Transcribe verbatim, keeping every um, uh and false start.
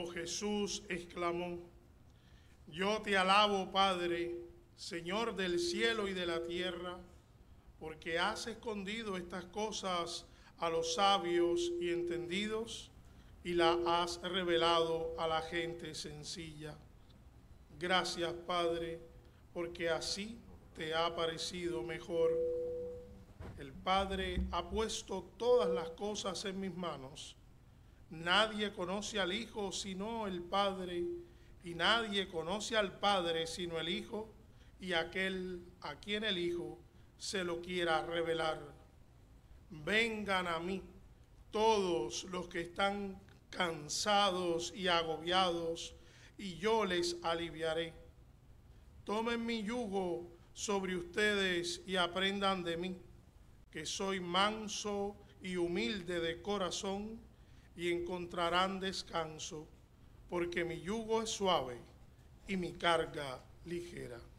Jesús exclamó: Yo te alabo, Padre, Señor del cielo y de la tierra, porque has escondido estas cosas a los sabios y entendidos y las has revelado a la gente sencilla. Gracias, Padre, porque así te ha parecido mejor. El Padre ha puesto todas las cosas en mis manos. Nadie conoce al Hijo sino el Padre, y nadie conoce al Padre sino el Hijo, y aquel a quien el Hijo se lo quiera revelar. Vengan a mí todos los que están cansados y agobiados, y yo les aliviaré. Tomen mi yugo sobre ustedes y aprendan de mí, que soy manso y humilde de corazón, y encontrarán descanso, porque mi yugo es suave y mi carga ligera.